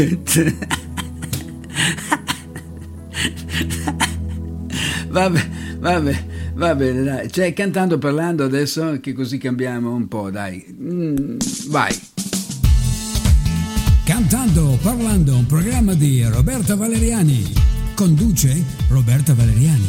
Va bene, dai. Cioè, cantando, parlando adesso, che così cambiamo un po', dai. Vai. Cantando, parlando, un programma di Roberta Valeriani. Conduce Roberta Valeriani.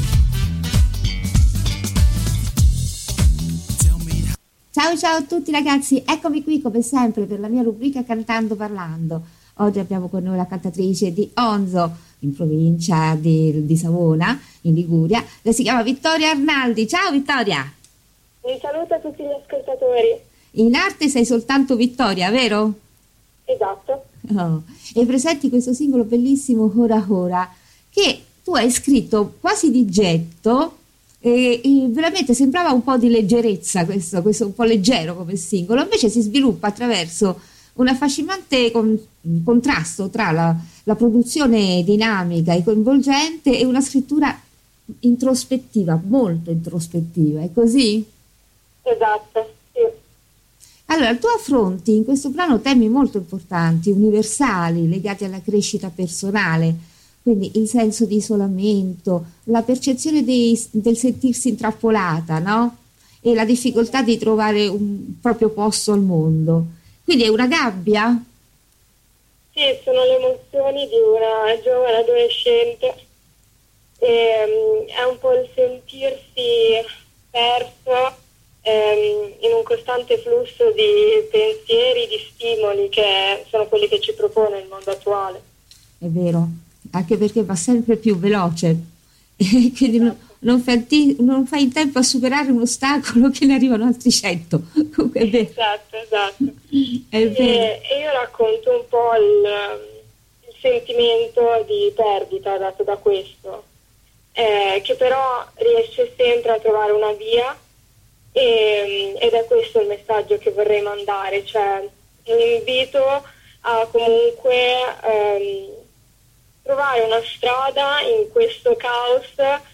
Ciao a tutti ragazzi, eccomi qui come sempre per la mia rubrica Cantando Parlando. Oggi abbiamo con noi la cantatrice di Onzo, in provincia di Savona, in Liguria. Lei si chiama Vittoria Arnaldi. Ciao Vittoria! Un saluto a tutti gli ascoltatori. In arte sei soltanto Vittoria, vero? Esatto. Oh. E presenti questo singolo bellissimo Ora Ora, che tu hai scritto quasi di getto. E veramente sembrava un po' di leggerezza, questo un po' leggero come singolo, invece si sviluppa attraverso un affascinante contrasto tra la produzione dinamica e coinvolgente e una scrittura introspettiva, molto introspettiva, è così? Esatto, sì. Allora, tu affronti in questo brano temi molto importanti, universali, legati alla crescita personale. Quindi il senso di isolamento, la percezione del sentirsi intrappolata, no? E la difficoltà di trovare un proprio posto al mondo. Quindi è una gabbia? Sì, sono le emozioni di una giovane adolescente. È un po' il sentirsi perso in un costante flusso di pensieri, di stimoli che sono quelli che ci propone il mondo attuale. È vero. Anche perché va sempre più veloce e quindi non fai in tempo a superare un ostacolo che ne arrivano altri 100. Esatto. È vero. E io racconto un po' il sentimento di perdita dato da questo, che però riesce sempre a trovare una via ed è questo il messaggio che vorrei mandare, cioè un invito a comunque trovare una strada in questo caos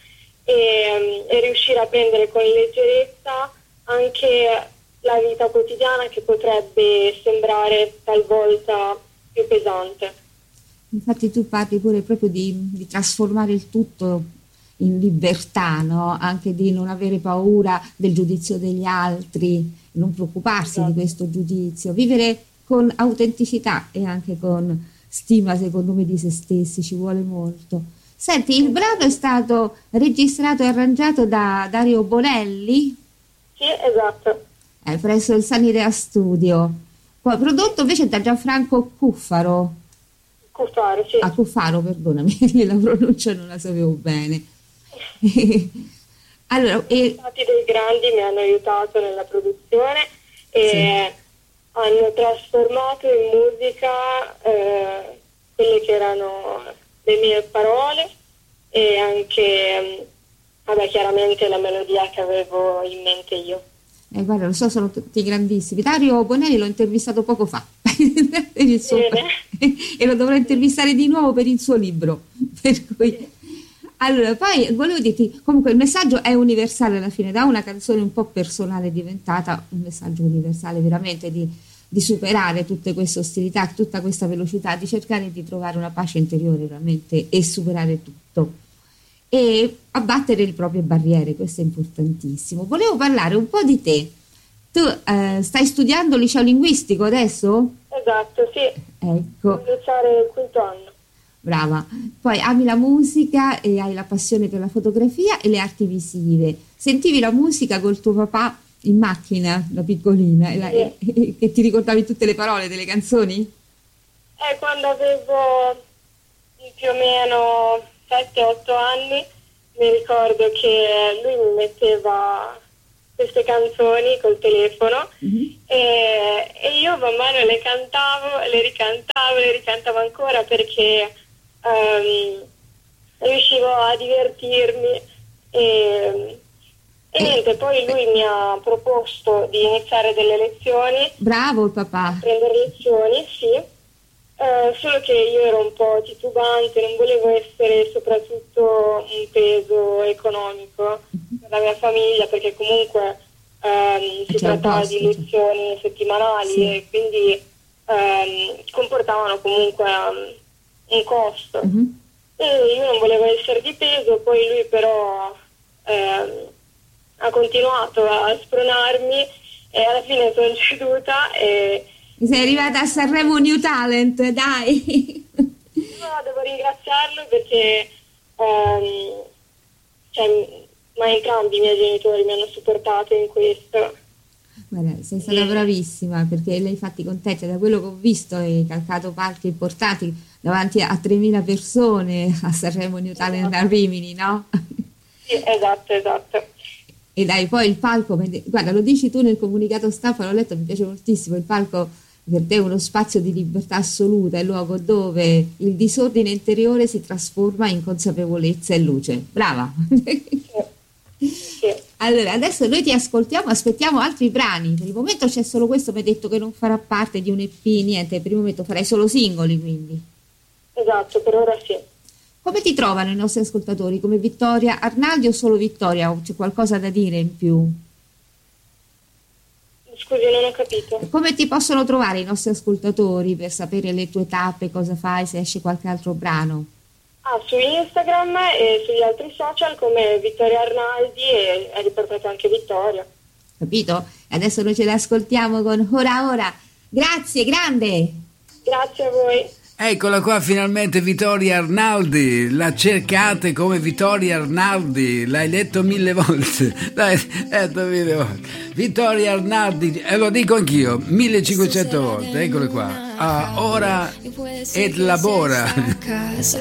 e riuscire a prendere con leggerezza anche la vita quotidiana che potrebbe sembrare talvolta più pesante. Infatti tu parli pure proprio di trasformare il tutto in libertà, no? Anche di non avere paura del giudizio degli altri, non preoccuparsi di questo giudizio, vivere con autenticità e anche con stima secondo me di se stessi, ci vuole molto. Senti, il brano è stato registrato e arrangiato da Dario Bonelli? Sì, esatto. Presso il Sanidea Studio. Poi prodotto invece da Gianfranco Cuffaro. Cuffaro, sì. Ah, Cuffaro, perdonami, la pronuncia non la sapevo bene. Allora, stati dei grandi, mi hanno aiutato nella produzione e hanno trasformato in musica quelle che erano le mie parole e anche chiaramente la melodia che avevo in mente io. Guarda, lo so, sono tutti grandissimi. Dario Bonelli l'ho intervistato poco fa per il suo e lo dovrò intervistare di nuovo per il suo libro. Per cui allora, poi volevo dirti, comunque il messaggio è universale alla fine, da una canzone un po' personale è diventata un messaggio universale veramente di superare tutte queste ostilità, tutta questa velocità, di cercare di trovare una pace interiore veramente e superare tutto e abbattere le proprie barriere, questo è importantissimo. Volevo parlare un po' di te. Tu stai studiando liceo linguistico adesso? Esatto, sì. Ecco. Iniziare il quinto anno. Brava. Poi ami la musica e hai la passione per la fotografia e le arti visive. Sentivi la musica col tuo papà in macchina da piccolina e ti ricordavi tutte le parole delle canzoni? Quando avevo più o meno 7-8 anni mi ricordo che lui mi metteva queste canzoni col telefono e io man mano le cantavo, le ricantavo ancora perché riuscivo a divertirmi e niente, poi lui mi ha proposto di iniziare delle lezioni. Bravo il papà. Prendere lezioni, sì. Solo che io ero un po' titubante, non volevo essere soprattutto un peso economico per la mia famiglia, perché comunque si trattava di lezioni settimanali e quindi comportavano comunque un costo. Mhm. E io non volevo essere di peso, poi lui però ha continuato a spronarmi e alla fine sono ceduta e Sei arrivata a Sanremo New Talent, dai! no, devo ringraziarlo perché ma entrambi i miei genitori mi hanno supportato in questo. Guarda, sei stata bravissima, perché lei infatti con te, cioè, da quello che ho visto, hai calcato palchi importanti davanti a 3.000 persone a Sanremo New Talent a Rimini, no? Sì, esatto. E dai, poi il palco, guarda, lo dici tu nel comunicato stampa, l'ho letto, mi piace moltissimo, il palco per te è uno spazio di libertà assoluta, è il luogo dove il disordine interiore si trasforma in consapevolezza e luce. Brava! Sì. Allora, adesso noi ti ascoltiamo, aspettiamo altri brani. Per il momento c'è solo questo, mi hai detto che non farà parte di un EP, niente, per il momento farai solo singoli, quindi. Esatto, per ora sì. Come ti trovano i nostri ascoltatori? Come Vittoria Arnaldi o solo Vittoria? O c'è qualcosa da dire in più? Scusi, non ho capito. Come ti possono trovare i nostri ascoltatori per sapere le tue tappe, cosa fai, se esce qualche altro brano? Su Instagram e sugli altri social come Vittoria Arnaldi e è riportato anche Vittoria. Capito? E adesso noi ce l'ascoltiamo con Ora Ora. Grazie, grande! Grazie a voi. Eccola qua finalmente Vittoria Arnaldi, la cercate come Vittoria Arnaldi, l'hai letto 1000 volte, l'hai letto 1000 volte. Vittoria Arnaldi, e lo dico anch'io, 1500 volte, eccolo qua. Ora et labora.